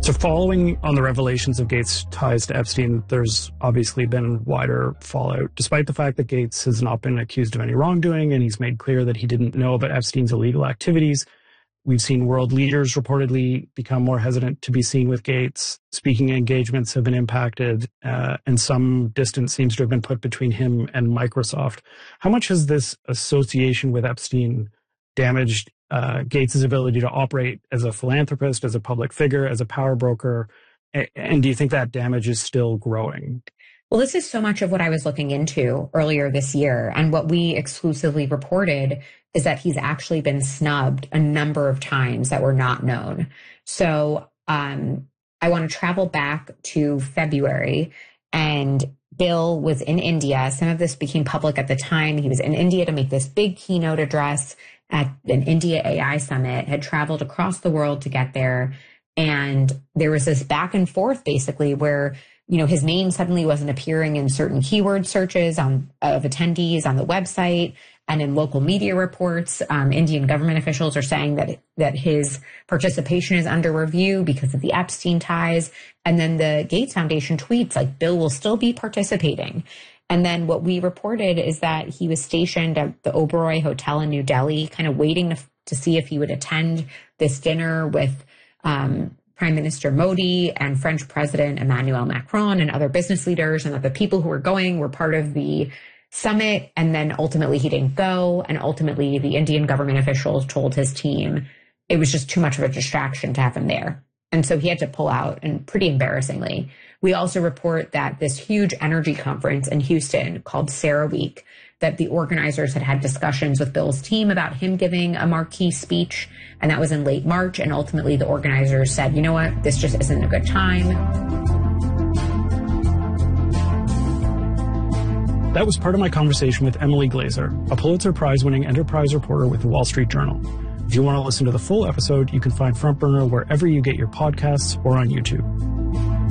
So following on the revelations of Gates' ties to Epstein, there's obviously been wider fallout, despite the fact that Gates has not been accused of any wrongdoing and he's made clear that he didn't know about Epstein's illegal activities. We've seen world leaders reportedly become more hesitant to be seen with Gates. Speaking engagements have been impacted, and some distance seems to have been put between him and Microsoft. How much has this association with Epstein damaged Gates' ability to operate as a philanthropist, as a public figure, as a power broker? And do you think that damage is still growing? Well, this is so much of what I was looking into earlier this year. And what we exclusively reported is that he's actually been snubbed a number of times that were not known. So I want to travel back to February, and Bill was in India. Some of this became public at the time. He was in India to make this big keynote address at an India AI summit, had traveled across the world to get there. And there was this back and forth basically where, you know, his name suddenly wasn't appearing in certain keyword searches of attendees on the website and in local media reports. Indian government officials are saying that his participation is under review because of the Epstein ties. And then the Gates Foundation tweets like, Bill will still be participating. And then what we reported is that he was stationed at the Oberoi Hotel in New Delhi, kind of waiting to see if he would attend this dinner with Prime Minister Modi and French President Emmanuel Macron and other business leaders, and that the people who were going were part of the summit. And then ultimately he didn't go. And ultimately the Indian government officials told his team it was just too much of a distraction to have him there. And so he had to pull out, and pretty embarrassingly. We also report that this huge energy conference in Houston called CERAWeek, that the organizers had discussions with Bill's team about him giving a marquee speech. And that was in late March. And ultimately the organizers said, you know what, this just isn't a good time. That was part of my conversation with Emily Glazer, a Pulitzer Prize-winning enterprise reporter with the Wall Street Journal. If you want to listen to the full episode, you can find Front Burner wherever you get your podcasts or on YouTube.